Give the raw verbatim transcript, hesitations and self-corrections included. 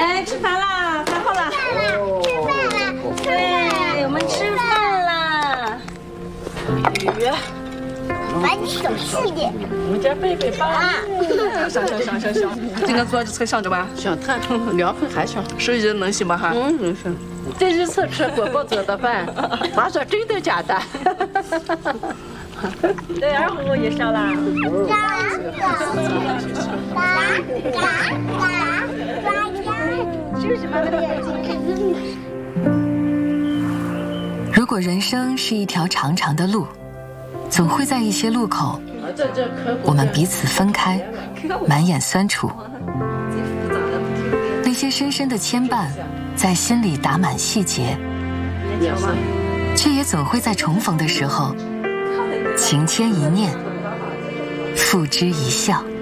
来吃饭啦，饭好了。 吃饭了， 对，我们吃饭啦。 鱼， 把你小心点。 我们家贝贝吧。 行行行行行，今天做这菜香着吧？ 香太，凉快还香。 手艺能行吧哈？ 嗯，能行。第一次吃国宝做的饭，妈说真的假的？ 对，二虎也烧啦。就是妈妈的眼睛。 如果人生是一条长长的路，总会在一些路口，我们彼此分开，满眼酸楚。那些深深的牵绊，在心里打满细结，却也总会在重逢的时候，情牵一念，付之一笑。